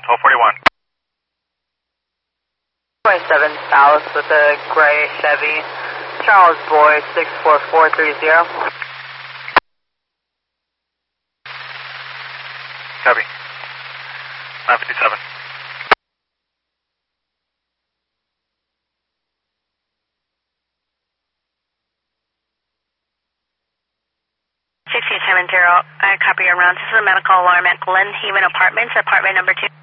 1241. 27 Dallas with a gray Chevy. Charles Boy 64430. Copy. 957. 1670, I copy your rounds. This is a medical alarm at Glen Haven Apartments, apartment number 2.